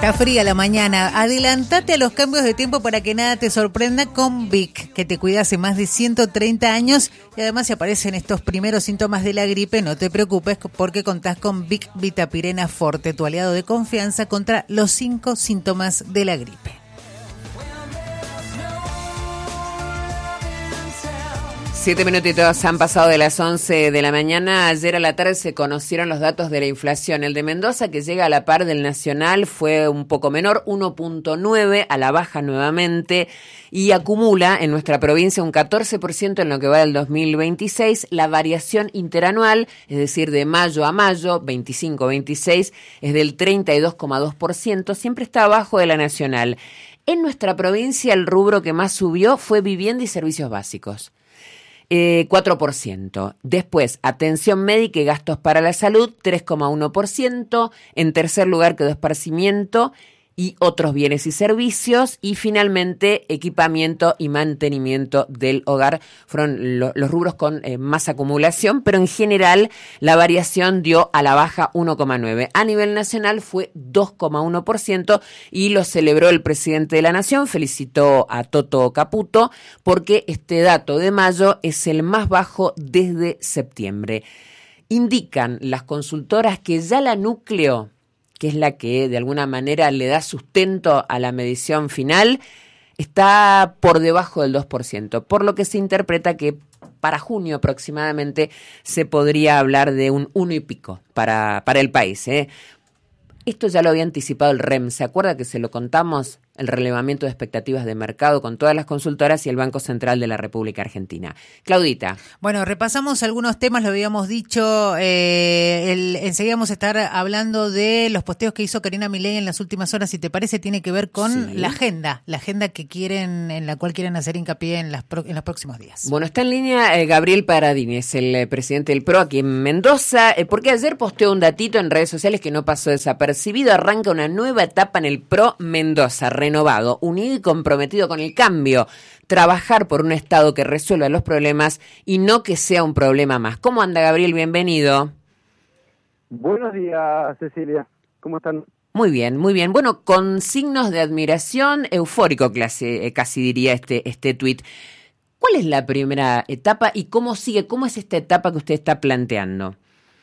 Está fría la mañana. Adelantate a los cambios de tiempo para que nada te sorprenda con Vic, que te cuida hace más de 130 años y además si aparecen estos primeros síntomas de la gripe, no te preocupes porque contás con Vic Vitapirena Forte, tu aliado de confianza contra los 5 síntomas de la gripe. 7 minutitos han pasado de las 11 de la mañana. Ayer a la tarde se conocieron los datos de la inflación. El de Mendoza, que llega a la par del nacional, fue un poco menor, 1.9, a la baja nuevamente, y acumula en nuestra provincia un 14% en lo que va del 2026. La variación interanual, es decir, de mayo a mayo, 25-26, es del 32,2%, siempre está abajo de la nacional. En nuestra provincia el rubro que más subió fue vivienda y servicios básicos. 4%. Después, atención médica y gastos para la salud, 3,1%. En tercer lugar quedó esparcimiento y otros bienes y servicios. Y finalmente, equipamiento y mantenimiento del hogar. Fueron los rubros con más acumulación, pero en general la variación dio a la baja 1,9%. A nivel nacional fue 2,1% y lo celebró el presidente de la Nación. Felicitó a Toto Caputo porque este dato de mayo es el más bajo desde septiembre. Indican las consultoras que ya la Núcleo, que es la que de alguna manera le da sustento a la medición final, está por debajo del 2%, por lo que se interpreta que para junio aproximadamente se podría hablar de un 1 y pico para el país, ¿eh? Esto ya lo había anticipado el REM, ¿se acuerda que se lo contamos? El relevamiento de expectativas de mercado con todas las consultoras y el Banco Central de la República Argentina. Claudita. Bueno, repasamos algunos temas, lo habíamos dicho, enseguida vamos a estar hablando de los posteos que hizo Karina Milei en las últimas horas, si te parece, tiene que ver con la agenda que quieren, en la cual quieren hacer hincapié en los próximos días. Bueno, está en línea Gabriel Paradini, es el presidente del PRO aquí en Mendoza, porque ayer posteó un datito en redes sociales que no pasó desapercibido. Arranca una nueva etapa en el PRO Mendoza, renovado, unido y comprometido con el cambio, trabajar por un Estado que resuelva los problemas y no que sea un problema más. ¿Cómo anda, Gabriel? Bienvenido. Buenos días, Cecilia. ¿Cómo están? Muy bien, muy bien. Bueno, con signos de admiración, eufórico casi diría este tuit. ¿Cuál es la primera etapa y cómo sigue? ¿Cómo es esta etapa que usted está planteando?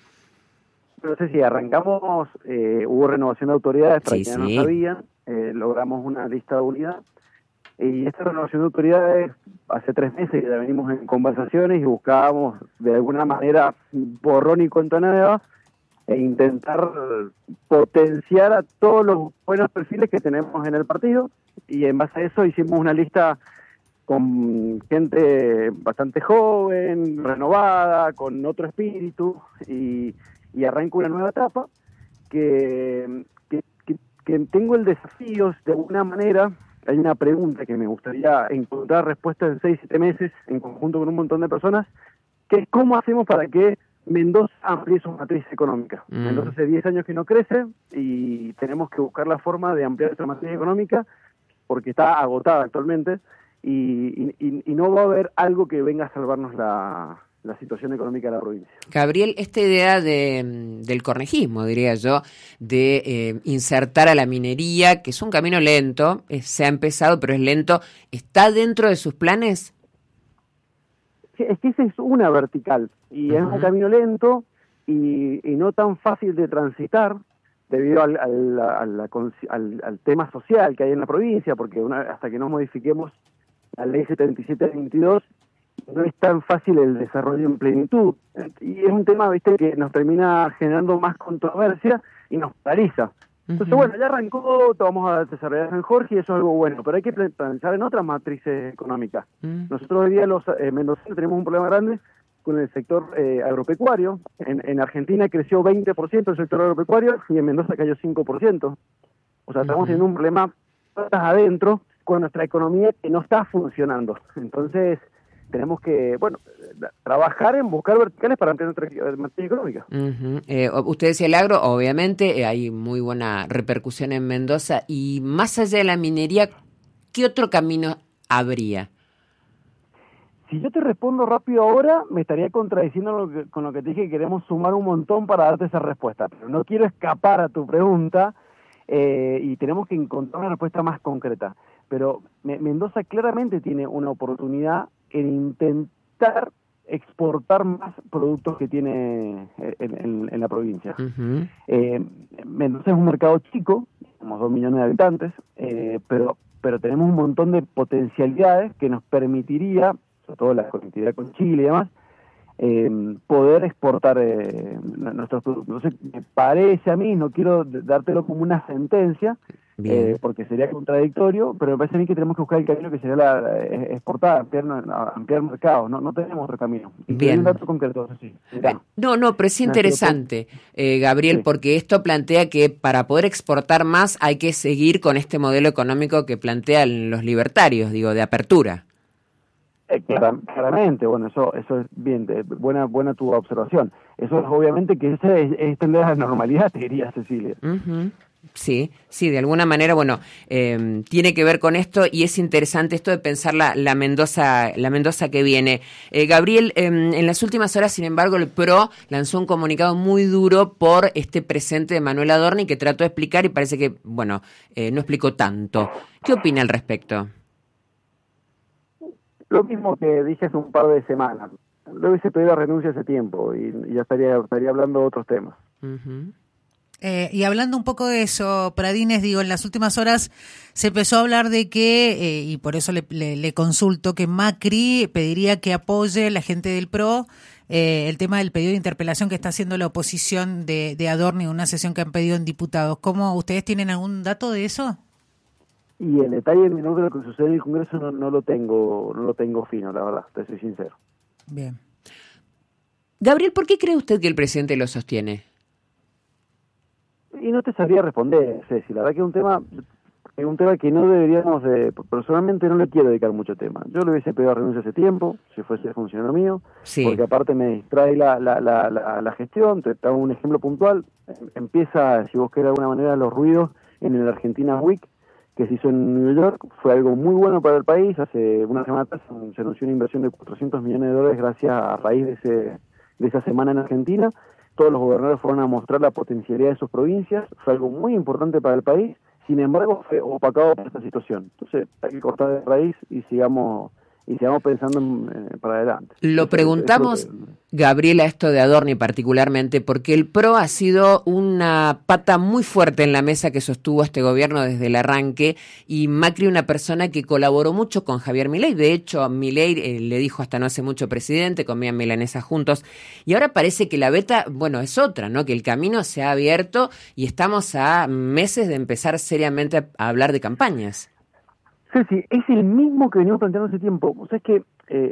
No sé si arrancamos, hubo renovación de autoridades para quienes no sabían, logramos una lista de unidad y esta renovación de autoridades hace 3 meses que ya venimos en conversaciones y buscábamos de alguna manera borrón y cuenta nueva e intentar potenciar a todos los buenos perfiles que tenemos en el partido y en base a eso hicimos una lista con gente bastante joven, renovada, con otro espíritu y arranco una nueva etapa que tengo el desafío, de alguna manera, hay una pregunta que me gustaría encontrar respuesta en 6-7 meses, en conjunto con un montón de personas, que es cómo hacemos para que Mendoza amplíe su matriz económica. Mendoza hace 10 años que no crece y tenemos que buscar la forma de ampliar nuestra matriz económica porque está agotada actualmente y no va a haber algo que venga a salvarnos la situación económica de la provincia. Gabriel, esta idea del cornejismo, diría yo, de insertar a la minería, que es un camino lento, se ha empezado, pero es lento, ¿está dentro de sus planes? Es que esa es una vertical, y es un camino lento y no tan fácil de transitar debido al tema social que hay en la provincia, porque hasta que no modifiquemos la ley 77-22, no es tan fácil el desarrollo en plenitud. Y es un tema, viste, que nos termina generando más controversia y nos paraliza. Entonces, bueno, ya arrancó, vamos a desarrollar San Jorge y eso es algo bueno, pero hay que pensar en otras matrices económicas. Nosotros hoy día los mendocinos tenemos un problema grande con el sector agropecuario. En Argentina creció 20% el sector agropecuario y en Mendoza cayó 5%. O sea, estamos teniendo un problema puertas adentro con nuestra economía que no está funcionando. Entonces, tenemos que, trabajar en buscar verticales para ampliar nuestra matriz económica. Usted decía el agro, obviamente, hay muy buena repercusión en Mendoza, y más allá de la minería, ¿qué otro camino habría? Si yo te respondo rápido ahora, me estaría contradiciendo con lo que te dije, que queremos sumar un montón para darte esa respuesta, pero no quiero escapar a tu pregunta y tenemos que encontrar una respuesta más concreta. Pero Mendoza claramente tiene una oportunidad en intentar exportar más productos que tiene en la provincia. Uh-huh. Mendoza es un mercado chico, somos 2 millones de habitantes, pero tenemos un montón de potencialidades que nos permitiría, sobre todo la conectividad con Chile y demás, poder exportar nuestros productos. Entonces, me parece a mí, no quiero dártelo como una sentencia, porque sería contradictorio, pero me parece a mí que tenemos que buscar el camino que sería exportar, ampliar mercados. No tenemos otro camino. Bien. Un dato concreto, sí. No, pero es interesante, Gabriel, sí, porque esto plantea que para poder exportar más hay que seguir con este modelo económico que plantean los libertarios, digo, de apertura. Claramente, bueno, eso es bien, buena tu observación. Eso es obviamente que ese es tender a la normalidad, te diría Cecilia. Uh-huh. Sí, de alguna manera, bueno, tiene que ver con esto y es interesante esto de pensar la Mendoza que viene. Gabriel, en las últimas horas, sin embargo, el PRO lanzó un comunicado muy duro por este presente de Manuel Adorni que trató de explicar y parece que, bueno, no explicó tanto. ¿Qué opina al respecto? Lo mismo que dije hace un par de semanas. Le hubiese pedido la renuncia hace tiempo y ya estaría hablando de otros temas. Uh-huh. Y hablando un poco de eso, Pradines, digo, en las últimas horas se empezó a hablar de que, y por eso le consulto, que Macri pediría que apoye la gente del PRO el tema del pedido de interpelación que está haciendo la oposición de Adorni, una sesión que han pedido en diputados. ¿Cómo ustedes tienen algún dato de eso? Y el detalle menor de lo que sucede en el Congreso no lo tengo fino, la verdad, te soy sincero. Bien. Gabriel, ¿por qué cree usted que el presidente lo sostiene? Y no te sabría responder, Ceci, la verdad que es un tema que no deberíamos personalmente no le quiero dedicar mucho tema. Yo le hubiese pedido renuncia hace tiempo, si fuese funcionario mío, sí, porque aparte me distrae la gestión. Te hago un ejemplo puntual, empieza, si vos querés de alguna manera, los ruidos en el Argentina Week, que se hizo en New York, fue algo muy bueno para el país. Hace una semana atrás se anunció una inversión de $400 millones gracias a raíz de esa semana en Argentina. Todos los gobernadores fueron a mostrar la potencialidad de sus provincias, fue algo muy importante para el país, sin embargo fue opacado por esta situación. Entonces hay que cortar de raíz y sigamos pensando para adelante. Lo preguntamos, Gabriela, esto de Adorni particularmente, porque el PRO ha sido una pata muy fuerte en la mesa que sostuvo este gobierno desde el arranque, y Macri una persona que colaboró mucho con Javier Milei. De hecho, Milei le dijo hasta no hace mucho presidente, comían milanesa juntos, y ahora parece que la beta, bueno, es otra, ¿no? Que el camino se ha abierto y estamos a meses de empezar seriamente a hablar de campañas. Sí, es el mismo que venimos planteando hace tiempo. O sea, es que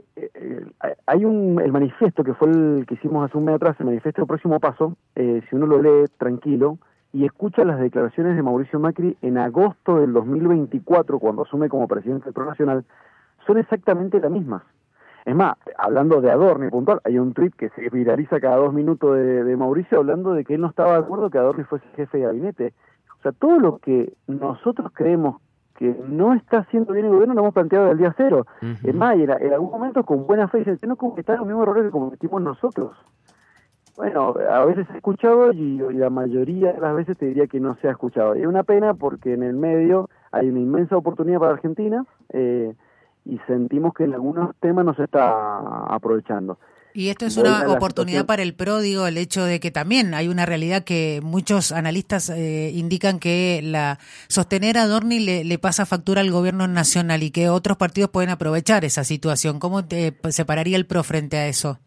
hay el manifiesto que fue el que hicimos hace un mes atrás, el manifiesto del próximo paso, si uno lo lee tranquilo y escucha las declaraciones de Mauricio Macri en agosto del 2024, cuando asume como presidente del PRO Nacional, son exactamente las mismas. Es más, hablando de Adorni puntual, hay un tuit que se viraliza cada 2 minutos de Mauricio hablando de que él no estaba de acuerdo que Adorni fuese jefe de gabinete. O sea, todo lo que nosotros creemos que no está haciendo bien el gobierno lo hemos planteado desde el día cero. Uh-huh. Es más, en algún momento con buena fe dicen, no cometan los mismos errores que cometimos nosotros. Bueno, a veces se ha escuchado y la mayoría de las veces te diría que no se ha escuchado. Y es una pena porque en el medio hay una inmensa oportunidad para Argentina y sentimos que en algunos temas no se está aprovechando. Y esto es una oportunidad para el PRO, digo, el hecho de que también hay una realidad que muchos analistas indican que sostener a Adorni le pasa factura al gobierno nacional y que otros partidos pueden aprovechar esa situación. ¿Cómo se pararía el PRO frente a eso?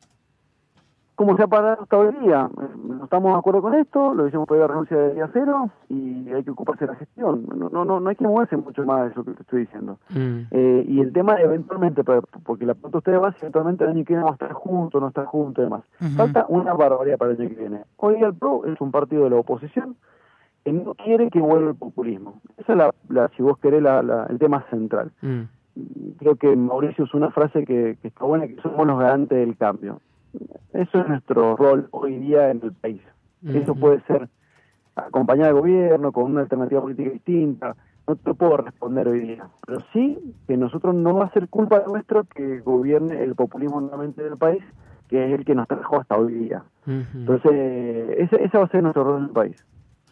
¿Cómo se ha parado hasta hoy día? No estamos de acuerdo con esto, lo hicimos pedir la renuncia del día cero y hay que ocuparse de la gestión. No hay que moverse mucho más de eso que te estoy diciendo. Y el tema eventualmente, porque la pregunta ustedes va, si eventualmente el año que viene vamos a estar juntos, no estar juntos y demás. Uh-huh. Falta una barbaridad para el año que viene. Hoy día el PRO es un partido de la oposición que no quiere que vuelva el populismo. Esa es si vos querés, el tema central. Creo que Mauricio usó una frase que está buena, que somos los garantes del cambio. Eso es nuestro rol hoy día en el país. Uh-huh. Eso puede ser acompañar al gobierno con una alternativa política distinta. No te lo puedo responder hoy día. Pero sí que nosotros no va a ser culpa nuestra que gobierne el populismo nuevamente del país, que es el que nos trajo hasta hoy día. Uh-huh. Entonces, ese va a ser nuestro rol en el país.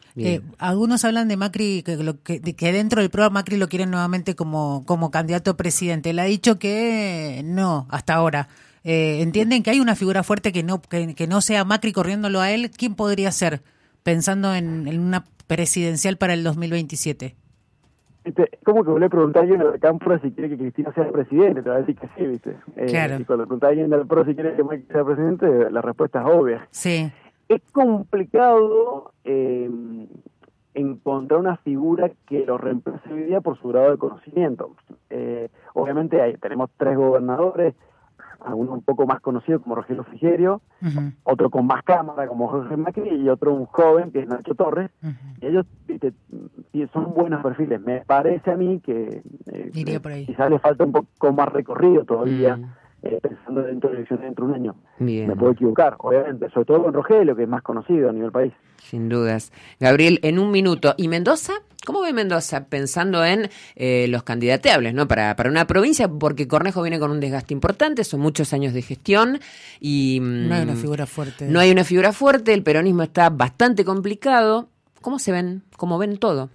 Algunos hablan de Macri, que dentro del PRO Macri lo quieren nuevamente como candidato a presidente. Él ha dicho que no, hasta ahora. ¿Entienden que hay una figura fuerte que no sea Macri corriéndolo a él? ¿Quién podría ser, pensando en una presidencial para el 2027? Es como que vos le preguntás a alguien de la Cámpora si quiere que Cristina sea presidente, te va a decir que sí, ¿viste? Claro. Y cuando le preguntás a alguien del PRO si quiere que Macri sea presidente, la respuesta es obvia. Sí. Es complicado encontrar una figura que lo reemplace hoy día por su grado de conocimiento. Obviamente tenemos 3 gobernadores, algunos un poco más conocidos como Rogelio Frigerio, otro con más cámara como Jorge Macri y otro un joven que es Nacho Torres. Y ellos, ¿viste?, son buenos perfiles. Me parece a mí que quizás le falta un poco más recorrido todavía, pensando dentro de elecciones dentro de un año. Bien. Me puedo equivocar, obviamente, sobre todo con Rogelio, que es más conocido a nivel país. Sin dudas. Gabriel, en un minuto. ¿Y Mendoza? ¿Cómo ve Mendoza? Pensando en los candidateables, ¿no? Para una provincia, porque Cornejo viene con un desgaste importante, son muchos años de gestión y... no hay una figura fuerte. No hay una figura fuerte, el peronismo está bastante complicado. ¿Cómo se ven? ¿Cómo ven todo?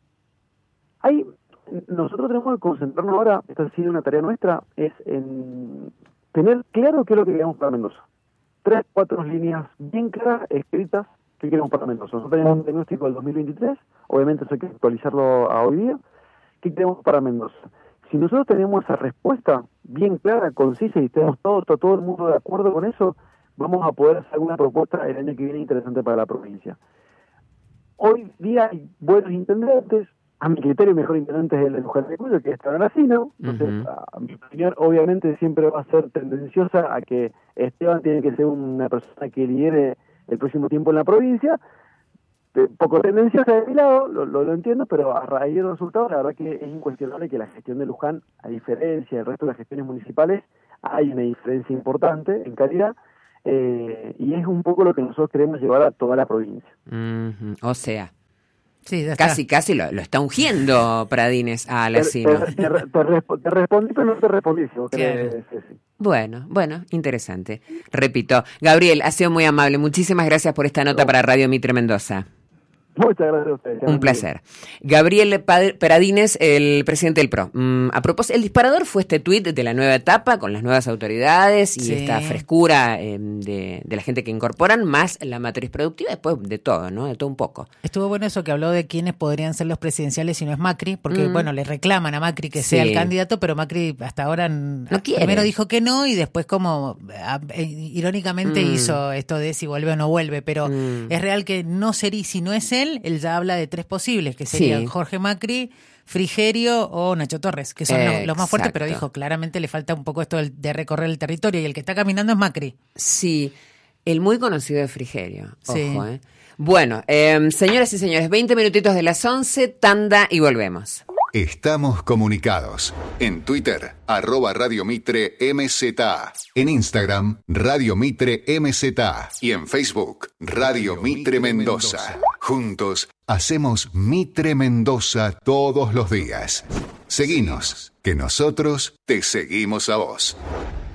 Nosotros tenemos que concentrarnos ahora, esta ha sido una tarea nuestra, es en tener claro qué es lo que queremos para Mendoza. 3, 4 líneas bien claras, escritas, qué queremos para Mendoza. Nosotros tenemos un diagnóstico del 2023, obviamente eso hay que actualizarlo a hoy día. ¿Qué queremos para Mendoza? Si nosotros tenemos esa respuesta bien clara, concisa, y tenemos todo el mundo de acuerdo con eso, vamos a poder hacer una propuesta el año que viene interesante para la provincia. Hoy día hay buenos intendentes, a mi criterio, el mejor intendente es el de Luján de Cuyo, que es Esteban Aracino. Entonces, a mi opinión, obviamente siempre va a ser tendenciosa a que Esteban tiene que ser una persona que lidere el próximo tiempo en la provincia. Poco tendenciosa de mi lado, lo entiendo, pero a raíz de los resultados, la verdad que es incuestionable que la gestión de Luján, a diferencia del resto de las gestiones municipales, hay una diferencia importante en calidad, y es un poco lo que nosotros queremos llevar a toda la provincia. O sea... Sí, casi lo está ungiendo Pradines a Alacino. Te respondí, pero no te respondí. Si vos querés, sí. Bueno, interesante. Repito, Gabriel, ha sido muy amable. Muchísimas gracias por esta nota para Radio Mitre Mendoza. Muchas gracias a ustedes. Un placer. Gabriel Pradines, el presidente del PRO. A propósito, el disparador fue este tuit de la nueva etapa con las nuevas autoridades y esta frescura de la gente que incorporan, más la matriz productiva, después de todo, ¿no? De todo un poco. Estuvo bueno eso que habló de quiénes podrían ser los presidenciales si no es Macri, porque le reclaman a Macri que sea el candidato, pero Macri hasta ahora no quiere. Primero dijo que no y después como irónicamente hizo esto de si vuelve o no vuelve, pero es real que no sería, si no es él ya habla de 3 posibles, que serían Jorge Macri, Frigerio o Nacho Torres, que son los más fuertes, pero dijo, claramente le falta un poco esto de recorrer el territorio y el que está caminando es Macri. Sí, el muy conocido de Frigerio. Ojo, Bueno, señoras y señores, 20 minutitos de las 11, tanda y volvemos. Estamos comunicados. En Twitter, @Radio Mitre MZA. En Instagram, Radio Mitre MZA. Y en Facebook, Radio Mitre Mendoza. Juntos, hacemos Mitre Mendoza todos los días. Seguinos, que nosotros te seguimos a vos.